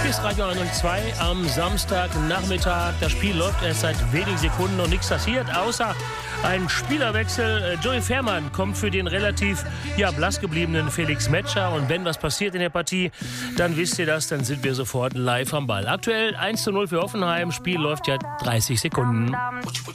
Hier ist Radio 102 am Samstagnachmittag. Das Spiel läuft erst seit wenigen Sekunden und nichts passiert, außer ein Spielerwechsel. Joey Fährmann kommt für den relativ blass gebliebenen Felix Metscher. Und wenn was passiert in der Partie, dann wisst ihr das, dann sind wir sofort live am Ball. Aktuell 1:0 für Hoffenheim. Spiel läuft ja 30 Sekunden.